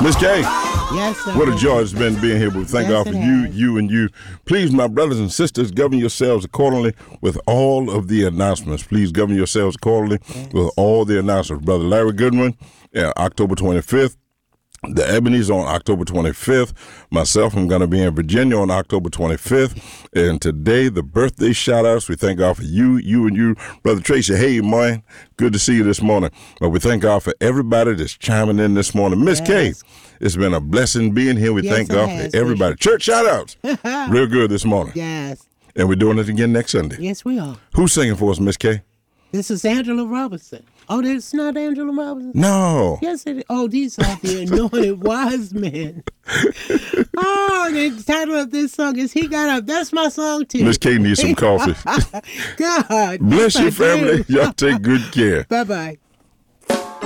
Miss K. Yes, sir. What a joy it's been being here. We thank God for you, and you. Please, my brothers and sisters, govern yourselves accordingly with all of the announcements. Please govern yourselves accordingly with all the announcements. Brother Larry Goodwin, October 25th. The Ebony's on October 25th. Myself, I'm going to be in Virginia on October 25th. And today, the birthday shout-outs. We thank God for you, and you. Brother Tracy, hey, man. Good to see you this morning. But we thank God for everybody that's chiming in this morning. Miss K, it's been a blessing being here. We thank God for everybody. Church shout-outs. Real good this morning. Yes. And we're doing it again next Sunday. Yes, we are. Who's singing for us, Miss K? This is Angela Robinson. Oh, it's not Angela Robinson? No. Yes, it is. Oh, these are the anointed wise men. Oh, the title of this song is He Got Up. That's my song, too. Miss K needs some coffee. God. Bless your family. Y'all take good care. Bye-bye.